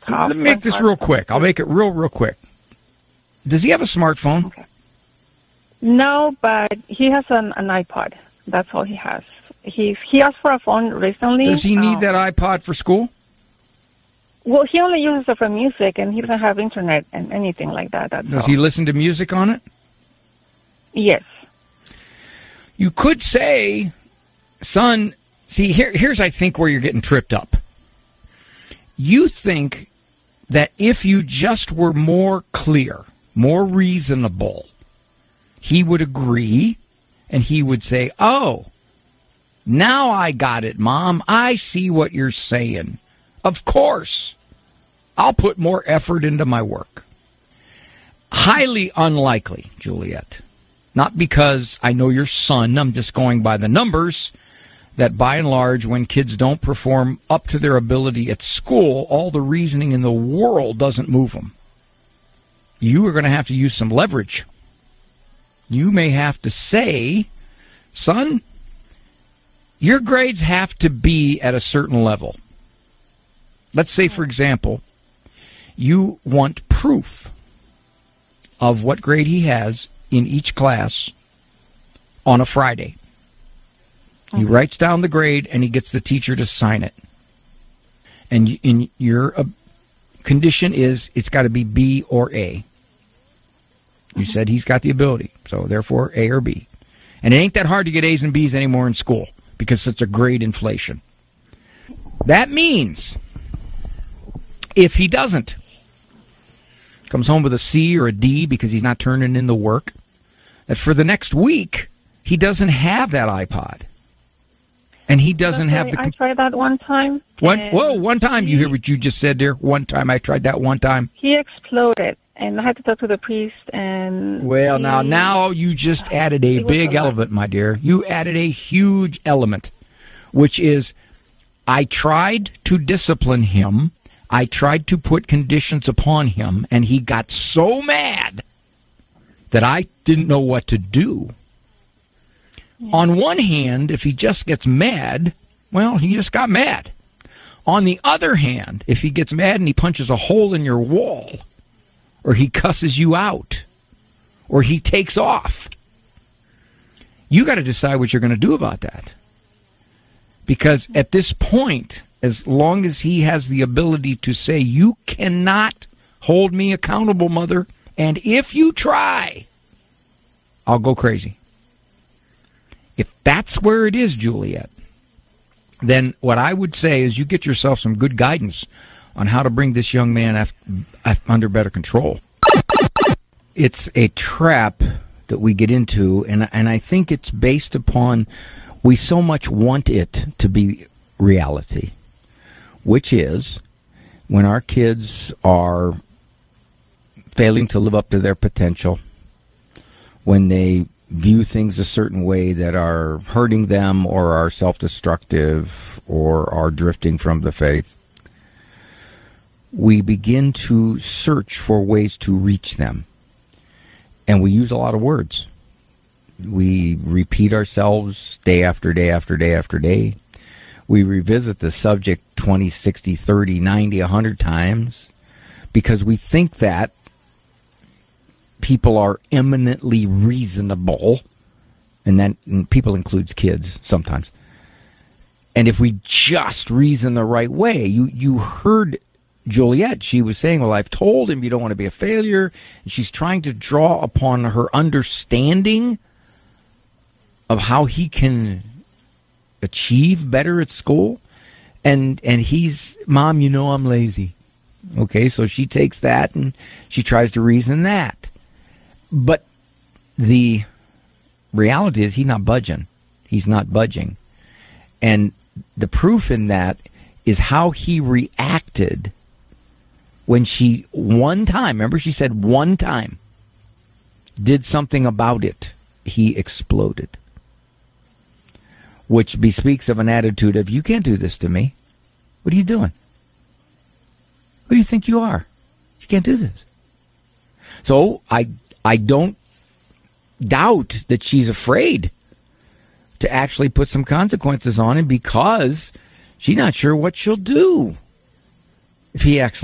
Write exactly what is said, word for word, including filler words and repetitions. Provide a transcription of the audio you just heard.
cough. Let me make this real quick. I'll make it real, real quick. Does he have a smartphone? Okay. No, but he has an, an iPod. That's all he has. He's, he asked for a phone recently. Does he need um, that iPod for school? Well, he only uses it for music, and he doesn't have internet and anything like that. That's Does all. he listen to music on it? Yes. You could say, son, see, here, here's, I think, where you're getting tripped up. You think that if you just were more clear, more reasonable, he would agree, and he would say, oh, now I got it, Mom. I see what you're saying. Of course, I'll put more effort into my work. Highly unlikely, Juliet. Not because I know your son, I'm just going by the numbers, that by and large, when kids don't perform up to their ability at school, all the reasoning in the world doesn't move them. You are going to have to use some leverage. You may have to say, son, your grades have to be at a certain level. Let's say, for example, you want proof of what grade he has in each class on a Friday. Okay. He writes down the grade, and he gets the teacher to sign it. And in your uh, condition is it's got to be B or A. You mm-hmm. said he's got the ability, so therefore A or B. And it ain't that hard to get A's and B's anymore in school because such a grade inflation. That means if he doesn't, comes home with a C or a D because he's not turning in the work, that for the next week, he doesn't have that iPod. And he doesn't okay, have the... I tried that one time. One, whoa, one time. He, you hear what you just said there? One time. I tried that one time. He exploded, and I had to talk to the priest, and... Well, he, now, now you just added a big element, my dear. You added a huge element, which is I tried to discipline him. I tried to put conditions upon him, and he got so mad that I didn't know what to do. Yeah. On one hand, if he just gets mad, well, he just got mad. On the other hand, if he gets mad and he punches a hole in your wall, or he cusses you out, or he takes off, you got to decide what you're going to do about that. Because at this point, as long as he has the ability to say, you cannot hold me accountable, Mother, and if you try, I'll go crazy. If that's where it is, Juliet, then what I would say is you get yourself some good guidance on how to bring this young man af- af- under better control. It's a trap that we get into, and and I think it's based upon we so much want it to be reality, which is when our kids are failing to live up to their potential, when they view things a certain way that are hurting them or are self-destructive or are drifting from the faith, we begin to search for ways to reach them. And we use a lot of words. We repeat ourselves day after day after day after day. We revisit the subject twenty, sixty, thirty, ninety, one hundred times because we think that people are eminently reasonable, and that and people includes kids sometimes. And if we just reason the right way, you, you heard Juliet, she was saying, well, I've told him you don't want to be a failure, and she's trying to draw upon her understanding of how he can achieve better at school, and and he's, Mom, you know I'm lazy. Okay, so she takes that and she tries to reason that. But the reality is he's not budging. He's not budging. And the proof in that is how he reacted when she one time, remember she said one time, did something about it. He exploded. Which bespeaks of an attitude of, you can't do this to me. What are you doing? Who do you think you are? You can't do this. So I I don't doubt that she's afraid to actually put some consequences on him because she's not sure what she'll do if he acts